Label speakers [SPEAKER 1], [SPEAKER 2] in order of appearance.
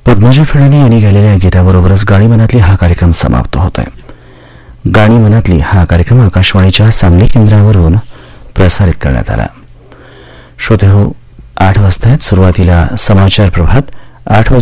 [SPEAKER 1] पद्मजा फेडानी यांनी गायलेल्या गीताबरोबरच गाणी मनातली हा कार्यक्रम समाप्त होत आहे. गाणी मनातली हा कार्यक्रम आकाशवाणीच्या सांगली केंद्रावरून प्रसारित करण्यात आला. श्रोते हो, 8 वाजता सुरुवातीला समाचार प्रभात, 8 वाजून